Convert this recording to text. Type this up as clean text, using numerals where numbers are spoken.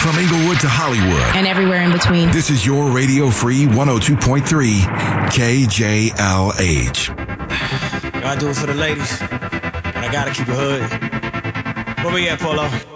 From Inglewood to Hollywood. And everywhere in between. This is your Radio Free 102.3 KJLH. I do it for the ladies, and I gotta keep it hood. Where we at, Polo?